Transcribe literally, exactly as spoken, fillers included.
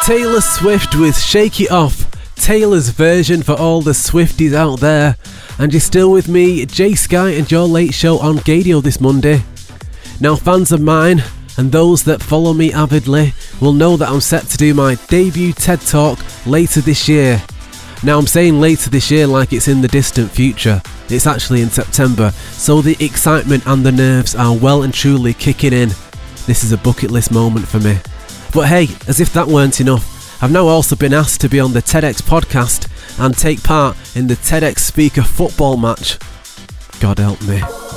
Taylor Swift with Shake It Off, Taylor's version for all the Swifties out there. And you're still with me, Jay Sky, and your late show on Gadio this Monday. Now, fans of mine and those that follow me avidly will know that I'm set to do my debut TED Talk later this year. Now, I'm saying later this year like it's in the distant future. It's actually in September, so the excitement and the nerves are well and truly kicking in. This is a bucket list moment for me. But hey, as if that weren't enough, I've now also been asked to be on the TEDx podcast and take part in the TEDx speaker football match. God help me.